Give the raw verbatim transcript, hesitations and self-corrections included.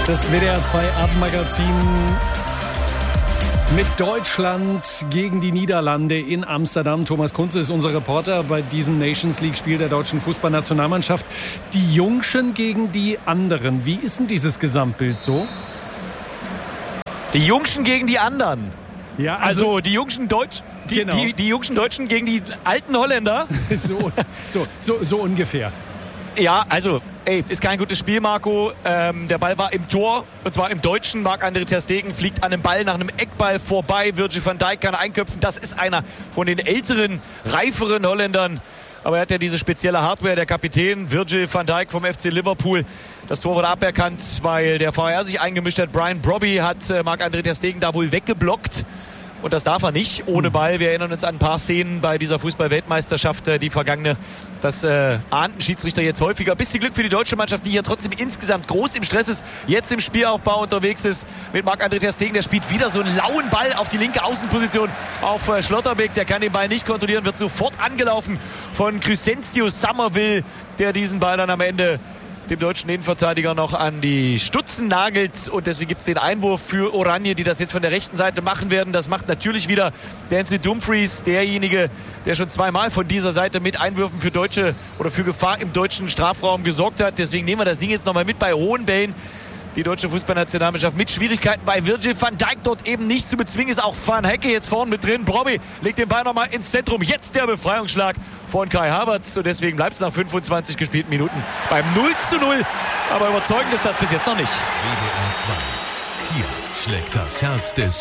Das W D R zwei Abendmagazin mit Deutschland gegen die Niederlande in Amsterdam. Thomas Kunze ist unser Reporter bei diesem Nations League-Spiel der deutschen Fußballnationalmannschaft. Die Jungschen gegen die anderen. Wie ist denn dieses Gesamtbild so? Die Jungschen gegen die anderen. Ja, also, also die Jungschen Deutsch, die, genau. die, die Jungschen Deutschen gegen die alten Holländer. so, so, so, so ungefähr. Ja, also, ey, ist kein gutes Spiel, Marco. Ähm, der Ball war im Tor, und zwar im Deutschen. Marc-André ter Stegen fliegt an dem Ball nach einem Eckball vorbei. Virgil van Dijk kann einköpfen. Das ist einer von den älteren, reiferen Holländern. Aber er hat ja diese spezielle Hardware, der Kapitän Virgil van Dijk vom F C Liverpool. Das Tor wurde aberkannt, weil der V A R sich eingemischt hat. Brian Brobby hat äh, Marc-André ter Stegen da wohl weggeblockt. Und das darf er nicht, ohne Ball. Wir erinnern uns an ein paar Szenen bei dieser Fußball-Weltmeisterschaft, äh, die vergangene. Das äh, ahnten Schiedsrichter jetzt häufiger. Bisschen Glück für die deutsche Mannschaft, die hier trotzdem insgesamt groß im Stress ist, jetzt im Spielaufbau unterwegs ist. Mit Marc-André ter Stegen, der spielt wieder so einen lauen Ball auf die linke Außenposition auf äh, Schlotterbeck. Der kann den Ball nicht kontrollieren, wird sofort angelaufen von Crescencio Somerville, der diesen Ball dann am Ende dem deutschen Innenverteidiger noch an die Stutzen nagelt. Und deswegen gibt es den Einwurf für Oranje, die das jetzt von der rechten Seite machen werden. Das macht natürlich wieder Dancy Dumfries, derjenige, der schon zweimal von dieser Seite mit Einwürfen für deutsche oder für Gefahr im deutschen Strafraum gesorgt hat. Deswegen nehmen wir das Ding jetzt nochmal mit bei hohen Bällen. Die deutsche Fußballnationalmannschaft mit Schwierigkeiten bei Virgil van Dijk dort eben nicht zu bezwingen. Ist auch Van Hecke jetzt vorne mit drin. Brobby legt den Ball nochmal ins Zentrum. Jetzt der Befreiungsschlag von Kai Havertz. Und deswegen bleibt es nach fünfundzwanzig gespielten Minuten beim null zu null. Aber überzeugend ist das bis jetzt noch nicht. W D R zwei. Hier schlägt das Herz des